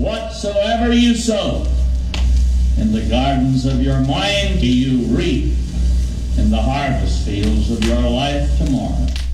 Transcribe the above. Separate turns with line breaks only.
whatsoever you sow in the gardens of your mind, you reap in the harvest fields of your life tomorrow.